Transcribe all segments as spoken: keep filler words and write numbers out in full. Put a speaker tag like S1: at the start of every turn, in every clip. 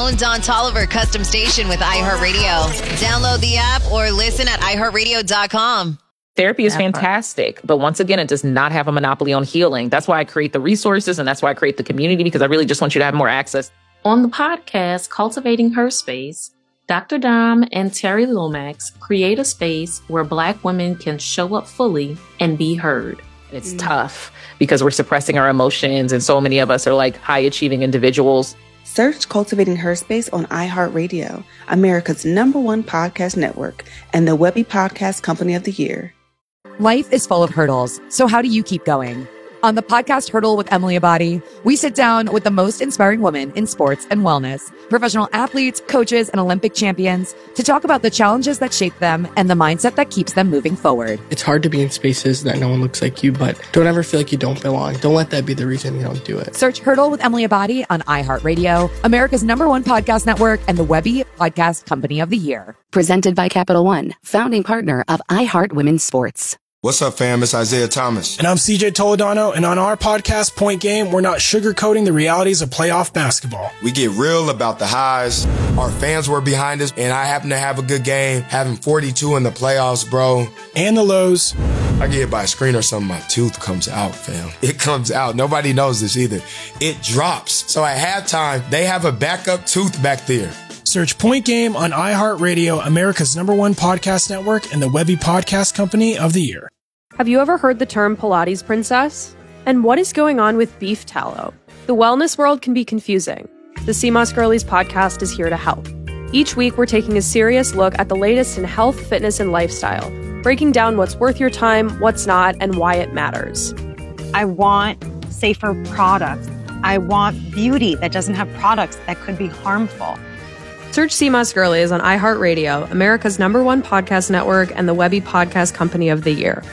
S1: own Don Toliver custom station with iHeartRadio. Download the app or listen at i heart radio dot com.
S2: Therapy is fantastic, but once again, it does not have a monopoly on healing. That's why I create the resources, and that's why I create the community, because I really just want you to have more access.
S3: On the podcast, Cultivating Her Space, Doctor Dom and Terry Lomax create a space where Black women can show up fully and be heard.
S2: It's mm. tough because we're suppressing our emotions, and so many of us are like high-achieving individuals.
S4: Search Cultivating Her Space on iHeartRadio, America's number one podcast network, and the Webby Podcast Company of the Year.
S5: Life is full of hurdles, so how do you keep going? On the podcast Hurdle with Emily Abadi, we sit down with the most inspiring women in sports and wellness, professional athletes, coaches, and Olympic champions to talk about the challenges that shape them and the mindset that keeps them moving forward.
S6: It's hard to be in spaces that no one looks like you, but don't ever feel like you don't belong. Don't let that be the reason you don't do it.
S5: Search Hurdle with Emily Abadi on iHeartRadio, America's number one podcast network, and the Webby Podcast Company of the Year.
S7: Presented by Capital One, founding partner of iHeart Women's Sports.
S8: What's up, fam? It's Isaiah Thomas.
S9: And I'm C J Toledano, and on our podcast, Point Game, we're not sugarcoating the realities of playoff basketball.
S8: We get real about the highs. Our fans were behind us, and I happen to have a good game, having forty-two in the playoffs, bro.
S9: And the lows.
S8: I get hit by a screen or something, my tooth comes out, fam. It comes out. Nobody knows this either. It drops. So at halftime, they have a backup tooth back there.
S9: Search Point Game on iHeartRadio, America's number one podcast network, and the Webby Podcast Company of the Year.
S10: Have you ever heard the term Pilates princess? And what is going on with beef tallow? The wellness world can be confusing. The C M O S Girlies podcast is here to help. Each week, we're taking a serious look at the latest in health, fitness, and lifestyle, breaking down what's worth your time, what's not, and why it matters.
S11: I want safer products. I want beauty that doesn't have products that could be harmful.
S10: Search C M O S Girlies on iHeartRadio, America's number one podcast network, and the Webby Podcast Company of the Year.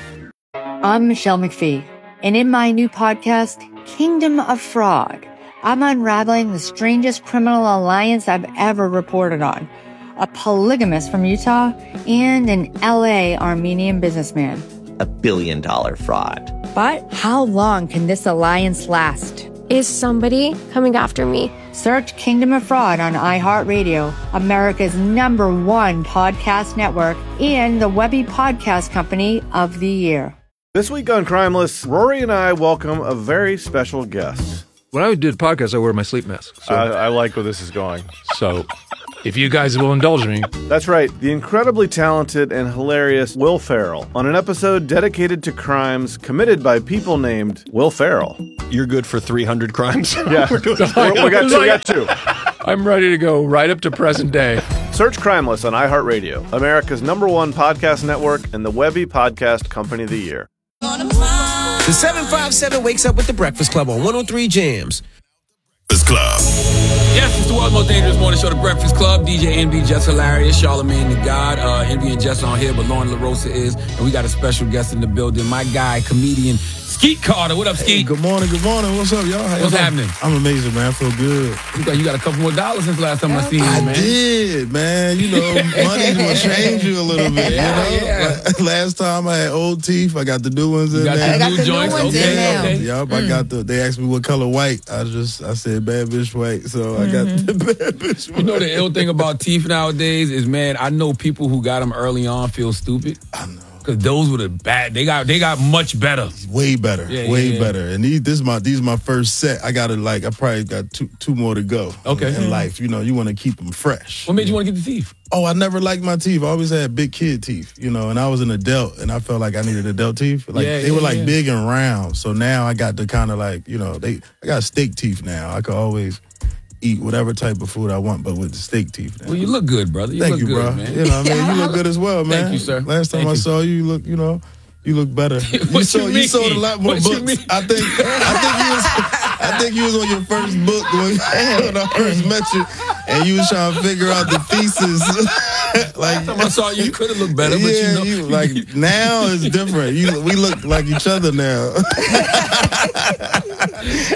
S12: I'm Michelle McPhee, and in my new podcast, Kingdom of Fraud, I'm unraveling the strangest criminal alliance I've ever reported on. A polygamist from Utah and an L A Armenian businessman.
S13: A billion dollar fraud.
S12: But how long can this alliance last?
S14: Is somebody coming after me?
S12: Search Kingdom of Fraud on iHeartRadio, America's number one podcast network, and the Webby Podcast Company of the Year.
S15: This week on Crimeless, Rory and I welcome a very special guest.
S16: When I do the podcast, I wear my sleep mask. So.
S15: I, I like where this is going.
S16: So, if you guys will indulge me.
S15: That's right, the incredibly talented and hilarious Will Ferrell on an episode dedicated to crimes committed by people named Will Ferrell.
S17: You're good for three hundred crimes?
S15: Yeah, we're doing we, we got two, we got two.
S16: I'm ready to go right up to present day.
S15: Search Crimeless on iHeartRadio, America's number one podcast network, and the Webby Podcast Company of the Year.
S18: The seven five seven wakes up with the Breakfast Club on one oh three Jams.
S19: Breakfast Club.
S20: Yes, it's the world's most dangerous morning show, The Breakfast Club. D J Envy, Jess Hilarious, Charlamagne the God. Uh, Envy and Jess on here, but Lauren LaRosa is. And we got a special guest in the building, my guy, comedian Skeet Carter. What up, Skeet?
S21: Hey, good morning, good morning. What's up, y'all? How
S20: What's
S21: y'all
S20: happening?
S21: I'm amazing, man. I feel good.
S20: You got, you got a couple more dollars since last time I seen you, man.
S21: I did, man. You know, money will change you a little bit,
S20: yeah,
S21: you know?
S20: Yeah.
S21: Last time I had old teeth. I got the new ones in
S20: you got
S21: there.
S20: The
S21: got
S20: new
S21: the
S20: joints.
S21: new ones
S20: okay,
S21: in there.
S20: okay.
S21: Yup,
S20: mm.
S21: I got the, they asked me what color white. I just, I said bad bitch white. So mm-hmm. I got the bad bitch white.
S20: You know the ill thing about teeth nowadays is, man, I know people who got them early on feel stupid.
S21: I know.
S20: Cause those were the bad. They got they got much better.
S21: Way better.
S20: Yeah,
S21: way
S20: yeah, yeah.
S21: better. And these this is my these my first set. I gotta like I probably got two two more to go.
S20: Okay.
S21: In, in
S20: mm-hmm.
S21: life, you know, you want to keep them fresh.
S20: What made you want to get the teeth?
S21: Oh, I never liked my teeth. I always had big kid teeth, you know, and I was an adult, and I felt like I needed adult teeth. Like
S20: yeah,
S21: they
S20: yeah,
S21: were like
S20: yeah.
S21: big and round. So now I got the kind of like, you know, they I got steak teeth now. I could always eat whatever type of food I want, but with the steak teeth now.
S20: Well, you look good, brother. You
S21: Thank
S20: look
S21: you,
S20: good,
S21: bro.
S20: man.
S21: You know, what I mean, you look good as well, man.
S20: Thank you, sir.
S21: Last time
S20: Thank
S21: I
S20: you.
S21: saw you, you look, you know. You look better.
S20: What
S21: you, sold,
S20: you,
S21: you sold a lot more
S20: what
S21: books.
S20: You mean?
S21: I think. I think you was. I think you was on your first book when, when I first met you, and you was trying to figure out the thesis. Like
S20: Last time I saw you, you could have looked better,
S21: yeah,
S20: but you know,
S21: you, like now it's different. You, we look like each other now.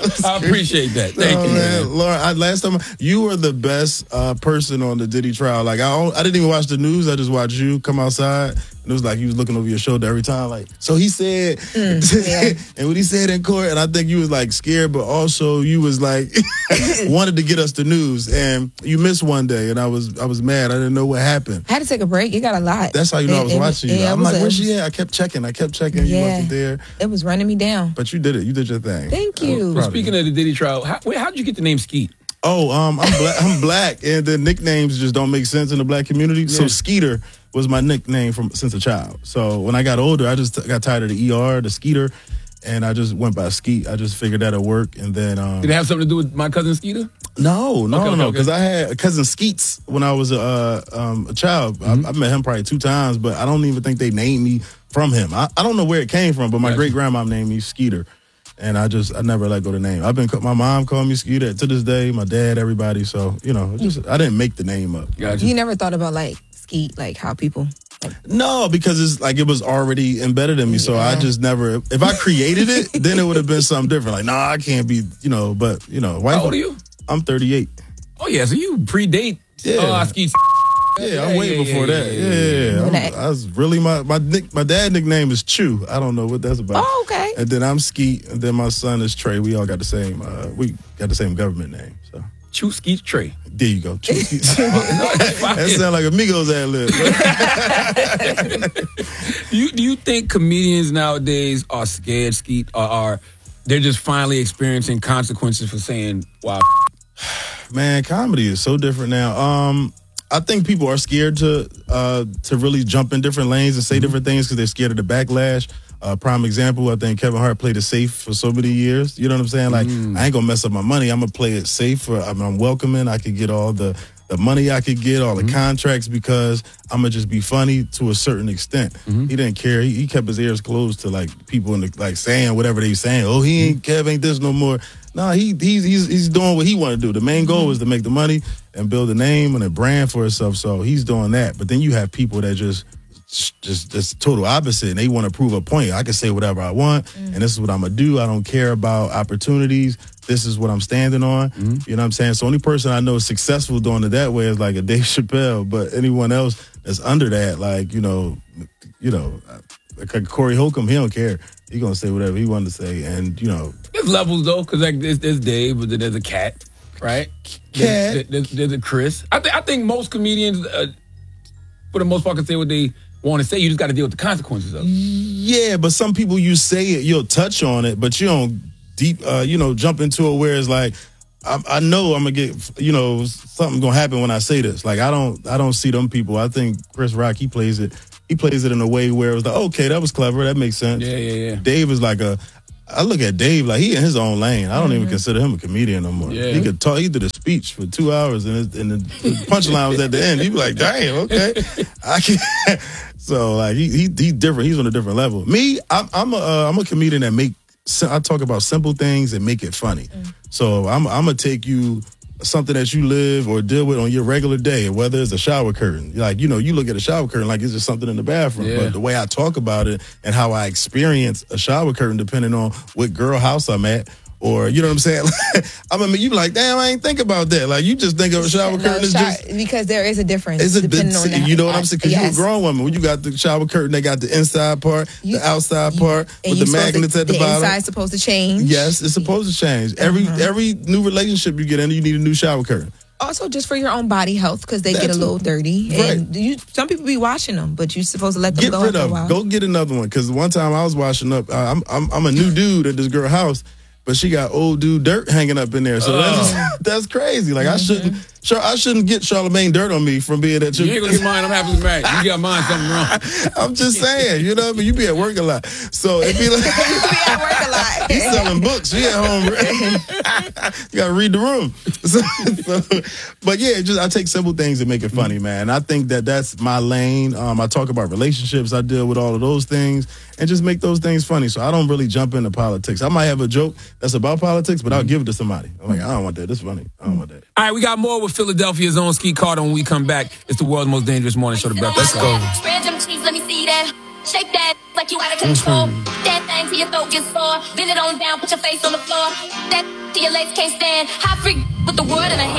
S20: I appreciate that. Thank
S21: oh,
S20: you,
S21: man.
S20: man.
S21: Lauren, I, last time you were the best uh, person on the Diddy trial. Like I, don't, I didn't even watch the news. I just watched you come outside. And it was like you was looking over your shoulder every time. Like, so he said, mm, yeah. and what he said in court, and I think you was like scared, but also you was like wanted to get us the news. And you missed one day, and I was I was mad. I didn't know what happened.
S19: I had to take a break. You got a lot.
S21: That's how you know it, I was
S19: it,
S21: watching
S19: it,
S21: you.
S19: Yeah,
S21: I'm like,
S19: a,
S21: where's she at? I kept checking. I kept checking. Yeah. You wasn't there.
S19: It was running me down.
S21: But you did it. You did your thing.
S19: Thank you.
S20: Well, speaking of the Diddy trial, how, wait, how'd you get the name Skeet?
S21: Oh, um, I'm black. I'm black, and the nicknames just don't make sense in the black community. Yeah. So Skeeter was my nickname from since a child. So when I got older, I just got tired of the E R, the Skeeter, and I just went by Skeet. I just figured that'd work, and then um,
S20: did it have something to do with my cousin Skeeter?
S21: No, no,
S20: okay,
S21: no, no.
S20: Because
S21: okay. I had a cousin Skeets when I was a uh, um, a child. Mm-hmm. I, I met him probably two times, but I don't even think they named me from him. I, I don't know where it came from, but my great grandma named me Skeeter. And I just, I never let go the name. I've been, my mom called me Skeeter to this day, my dad, everybody. So, you know, just I didn't make the name up.
S19: Gotcha. You never thought about like Skeet, like how people. Like,
S21: no, because it's like it was already embedded in me. So yeah. I just never, if I created it, then it would have been something different. Like, nah, I can't be, you know, but, you know.
S20: How old are you?
S21: I'm thirty-eight.
S20: Oh, yeah. So you predate.
S21: Yeah.
S20: Oh, I Skeet.
S21: Yeah, I'm way yeah, before yeah, that. Yeah, yeah, yeah. yeah. I was really my my nick, my dad nickname is Chew. I don't know what that's about.
S19: Oh, okay.
S21: And then I'm Skeet, and then my son is Trey. We all got the same. Uh, we got the same government name. So
S20: Chew, Skeet, Trey.
S21: There you go. Chew, Skeet. That sounds like Amigos ad lib.
S20: do you do you think comedians nowadays are scared, Skeet, or are they're just finally experiencing consequences for saying wow?
S21: Man, comedy is so different now. Um. I think people are scared to uh, to really jump in different lanes and say mm-hmm. different things because they're scared of the backlash. Uh, prime example, I think Kevin Hart played it safe for so many years. You know what I'm saying? Like, mm. I ain't gonna mess up my money. I'm gonna play it safe. For, I mean, I'm welcoming. I could get all the, the money I could get, all the mm-hmm. contracts because I'm gonna just be funny to a certain extent. Mm-hmm. He didn't care. He, he kept his ears closed to like people in the, like saying whatever they saying. Oh, he ain't Kev ain't this no more. No, he he's he's he's doing what he want to do. The main goal is to make the money and build a name and a brand for himself. So he's doing that. But then you have people that just just just total opposite, and they want to prove a point. I can say whatever I want, mm. and this is what I'm gonna do. I don't care about opportunities. This is what I'm standing on. Mm. You know what I'm saying? So only person I know is successful doing it that way is like a Dave Chappelle. But anyone else that's under that, like you know, you know, like Corey Holcomb, he don't care. He gonna say whatever he wanted to say, and you know.
S20: There's levels though, because like there's, there's Dave, but then there's a Cat, right?
S21: Cat.
S20: There's, there's, there's a Chris. I think I think most comedians, uh, for the most part, can say what they want to say. You just got to deal with the consequences of it.
S21: Yeah, but some people you say it, you'll touch on it, but you don't deep, uh, you know, jump into it where it's like, I, I know I'm gonna get, you know, something gonna happen when I say this. Like I don't, I don't see them people. I think Chris Rock, he plays it. He plays it in a way where it was like, okay, that was clever. That makes sense.
S20: Yeah, yeah, yeah.
S21: Dave is like a, I look at Dave like he in his own lane. I don't mm-hmm. even consider him a comedian no more. Yeah. He could talk. He did a speech for two hours, and, it, and the punchline was at the end. He'd be like, "Damn, okay, I can't." So like he, he he's different. He's on a different level. Me, I'm, I'm a uh, I'm a comedian that make. I talk about simple things and make it funny. Mm. So I'm I'm gonna take you something that you live or deal with on your regular day, whether it's a shower curtain. Like, you know, you look at a shower curtain like it's just something in the bathroom. Yeah. But the way I talk about it and how I experience a shower curtain, depending on what girl house I'm at, or, you know what I'm saying? I mean, you be like, damn, I ain't think about that. Like, you just think of a shower
S19: no,
S21: curtain as
S19: shower,
S21: just...
S19: Because there is a difference.
S21: It's a,
S19: depending
S21: it's,
S19: on the,
S21: you know what I'm saying? Because
S19: yes.
S21: you're a grown woman. When you got the shower curtain, they got the inside part, you, the outside you, part, with the magnets
S19: to,
S21: at the,
S19: the
S21: bottom.
S19: The inside's supposed to change.
S21: Yes, it's supposed to change. Every uh-huh. every new relationship you get in, you need a new shower curtain.
S19: Also, just for your own body health, because they That's get a little dirty. Right. And you, some people be washing them, but you're supposed to let them
S21: get
S19: go
S21: rid
S19: after
S21: of
S19: a while.
S21: Go get another one. Because one time I was washing up, uh, I'm, I'm I'm a new dude at this girl's house, but she got old dude dirt hanging up in there. So uh. that's that's crazy. Like mm-hmm. I shouldn't. Sure, I shouldn't get Charlamagne dirt on me from being at your...
S20: You ain't gonna get mine. I'm happily married. You got mine, something wrong.
S21: I'm just saying, you know what I mean? You be at work a lot. So it be like...
S19: you be at work a lot.
S21: He's selling books. She at home. You gotta read the room. So, so, but yeah, just I take simple things and make it funny, man. And I think that that's my lane. Um, I talk about relationships. I deal with all of those things and just make those things funny. So I don't really jump into politics. I might have a joke that's about politics, but I'll give it to somebody. I'm like, I don't want that. This is funny. I don't want that.
S20: All right, we got more with Philadelphia's own Skeet Carter when we come back. It's the world's most dangerous morning show, The Breakfast Club.
S22: Let's go. Spread them cheeks, let me see that. Shake that like you out of control. Mm-hmm. That thing to your throat gets sore. Bend it on down, put your face on the floor. That till your legs can't stand. High freak with the word in a hand.